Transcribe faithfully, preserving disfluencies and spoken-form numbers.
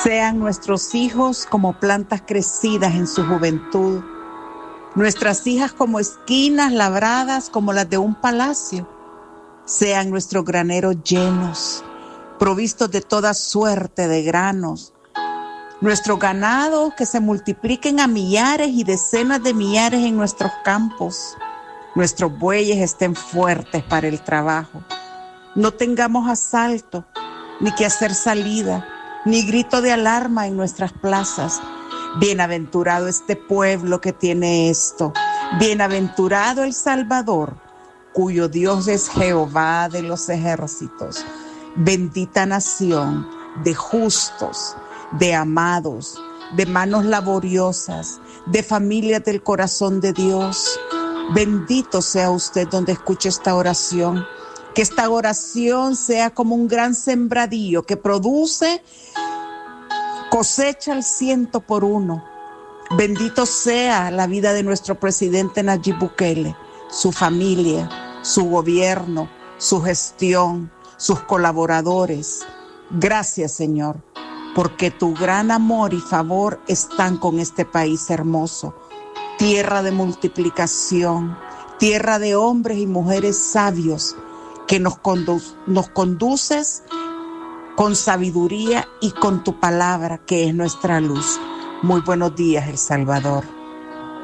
Sean nuestros hijos como plantas crecidas en su juventud, nuestras hijas como esquinas labradas como las de un palacio. Sean nuestros graneros llenos, provistos de toda suerte de granos. Nuestro ganado que se multipliquen a millares y decenas de millares en nuestros campos. Nuestros bueyes estén fuertes para el trabajo. No tengamos asalto, ni que hacer salida, ni grito de alarma en nuestras plazas. Bienaventurado este pueblo que tiene esto. Bienaventurado el Salvador, cuyo Dios es Jehová de los ejércitos. Bendita nación de justos, de amados, de manos laboriosas, de familias del corazón de Dios. Bendito sea usted donde escuche esta oración. Que esta oración sea como un gran sembradío que produce cosecha al ciento por uno. Bendito sea la vida de nuestro presidente Nayib Bukele, su familia, su gobierno, su gestión, sus colaboradores. Gracias, Señor, porque tu gran amor y favor están con este país hermoso. Tierra de multiplicación, tierra de hombres y mujeres sabios, que nos, condu- nos conduces con sabiduría y con tu palabra, que es nuestra luz. Muy buenos días, El Salvador.